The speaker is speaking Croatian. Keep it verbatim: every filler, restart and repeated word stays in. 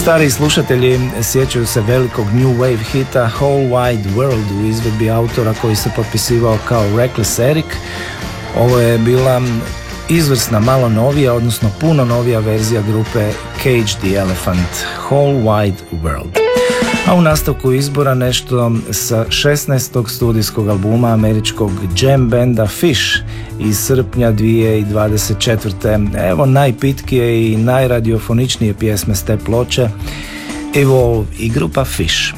Stariji slušatelji sjećaju se velikog new wave hita Whole Wide World u izvedbi autora koji se potpisivao kao Reckless Eric. Ovo je bila izvrsna, malo novija, odnosno puno novija verzija grupe Cage the Elephant, Whole Wide World. A u nastavku izbora nešto sa šesnaestog studijskog albuma američkog jam benda Fish iz srpnja dvije tisuće dvadeset četvrte. Evo najpitkije i najradiofoničnije pjesme s te ploče. Evo i grupa Fish.